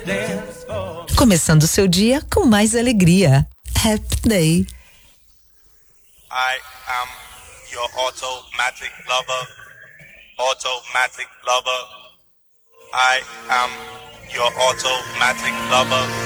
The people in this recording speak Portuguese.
Começando o seu dia com mais alegria. Happy Day. I am your automatic lover. Automatic lover. I am your automatic lover.